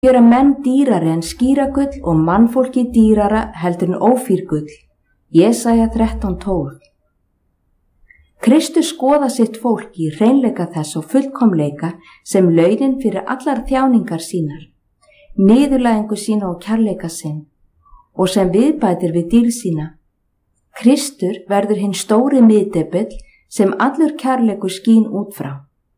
gera menn dýrari en skíragull og mannfólki dýrara heldur en ófýrgull. Jesaja 13:12. Kristur skoða sitt fólk í hreinleika þess og fullkomleika sem launin fyrir allar þjáningar sínar, niðurlægingu sína og kærleika sinn, og sem viðbætir við dýrð sína. Kristur verður hinn stóri miðdepill sem allur kærleikur skín út frá.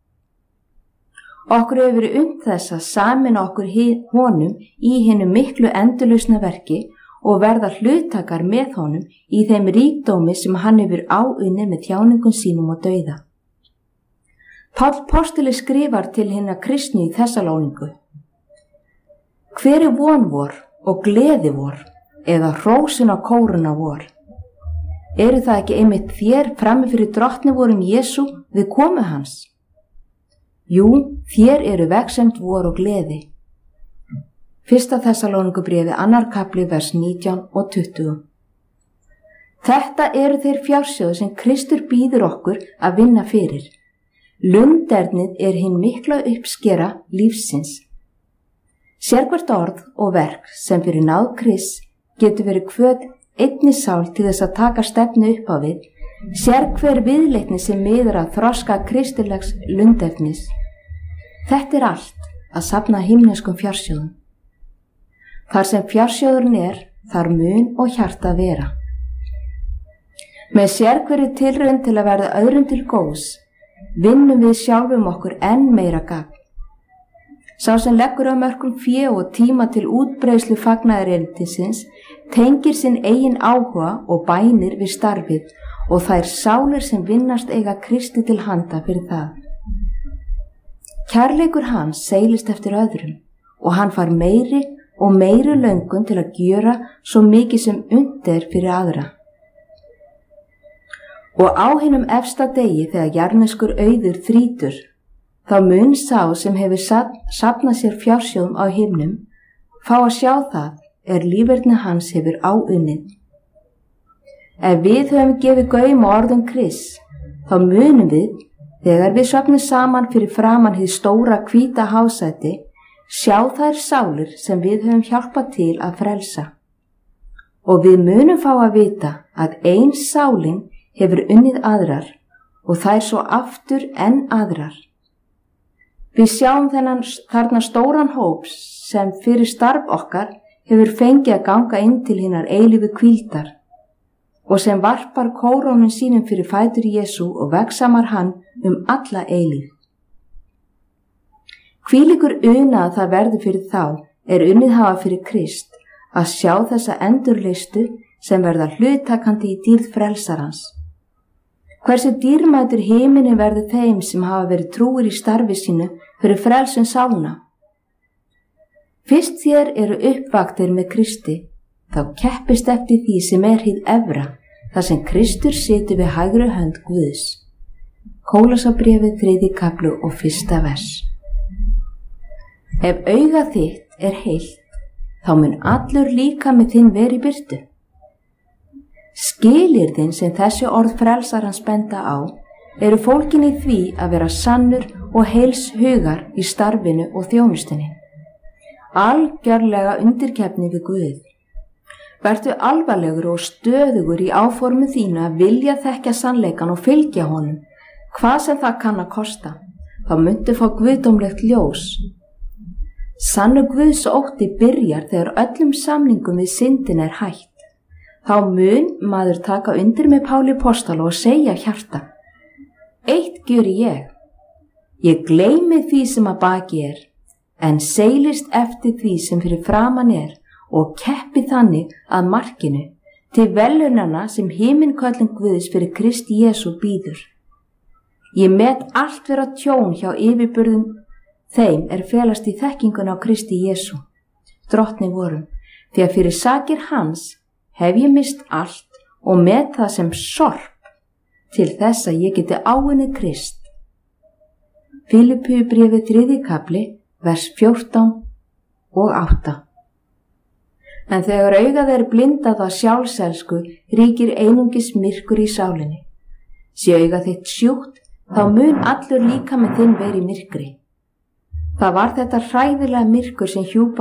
Okkur hefur verið unnt þess að sameina okkur honum í hinu miklu endurlausna verki og verða hluttakar með honum í þeim ríkdómi sem hann hefur áunnið með þjáningum sínum og dauða. Páll postuli skrifar til hinna kristnu í Þessalóníku: Hver von vor og gleði vor, eða hrósin á kóruna vor? Eru það ekki einmitt þér frammi fyrir drottni vorum Jesú við komu hans? Jú, þér eru vegsemd vor og gleði. 1. Þessalóníkubréfi 2. kapli vers 19 og 20. Þetta eru þeir fjársjóðir sem Kristur býður okkur að vinna fyrir. Lundernið er hinn mikla uppskera lífsins. Sérhvert orð og verk sem fyrir náð Krists getur verið hvöt einni sál til þess að taka stefnu upp á við, sérhver viðleitni sem miðar að þroska kristilegs lundernis. Þetta er allt að safna himneskum fjársjóðum. Þar sem fjársjóðurinn er, þar mun og hjarta vera. Með sérhverju tilraun til að verða öðrum til góðs, vinnum við sjálfum okkur enn meira gagn. Sá sem leggur á mörkum fé og tíma til útbreiðslu fagnaðarerindisins tengir sinn eigin áhuga og bænir við starfið og þær sálir sem vinnast eiga Kristi til handa fyrir það. Kærleikur hans seilist eftir öðrum og hann fær meiri og meiri löngun til að gjöra svo mikið sem unnt er fyrir aðra. Og á hinum efsta degi þegar jarðneskur auður þrítur, þá mun sá sem hefur safnað sér fjársjóðum á himnum fá að sjá það líferni hans hefur áunnið. Ef við höfum gefið gaum á orðum Krists, þá munum við, þegar við sofnum saman fyrir framan hið stóra hvíta hásæti, sjá þær sálir sem við höfum hjálpað til að frelsa. Og við munum fá að vita að ein sálin hefur unnið aðrar og þær svo aftur enn aðrar. Við sjáum þarna stóran hóp sem fyrir starf okkar hefur fengið að ganga inn til hinnar eilífu hvíldar og sem varpar kórónum sínum fyrir fætur Jesú og vegsamar hann alla eilíf. Hvílíkur una að það verður fyrir þá unnið hafa fyrir Krist að sjá þessa endurleistu sem verða hluttakandi í dýrð frelsarans. Hversu dýrmætur himinn verður þeim sem hafa verið trúir í starfi sínu fyrir frelsun sálna. Fyrst þér eru uppvaktir með Kristi, þá keppist eftir því sem hið efra, þar sem Kristur situr við hægri hönd Guðs. Kólasarbréfið 3. kapli og 1. vers. Ef auga þitt heilt, þá mun allur líkami þinn vera í birtu. Skilyrðin sem þessi orð frelsarans benda á eru fólkin í því að vera sannur og heils hugar í starfinu og þjónustinni. Algjörlega undirgefni við Guð. Vertu alvarlegur og stöðugur í áformu þínu að vilja þekkja sannleikan og fylgja honum, hvað sem það kann að kosta. Þá muntu fá guðdómlegt ljós. Sannu Guðs ótti byrjar þegar öllum samningum við syndin hætt. Þá mun maður taka undir með Páli postala og segja hjarta: Eitt gjöri ég. Ég gleymi því sem að baki en seilist eftir því sem fyrir framan og keppi þannig að markinu til velunana sem himinköllin Guðs fyrir Kristi Jesú býður. Ég met allt vera tjón hjá yfirburðum þeim felast í þekkinguna á Kristi Jesú, drottni vorum, því að fyrir sakir hans hef ég mist allt og met það sem sorp til þess að ég geti áunnið Krist. Filippíubréfið 3. kapli, vers 14 og 8. En þegar augað blindað af sjálfselsku, ríkir einungis myrkur í sálinni. Sé augað þitt sjúkt, þá mun allur líkami þinn vera í myrkri. Það var þetta hræðilega myrkur sem hjúpaði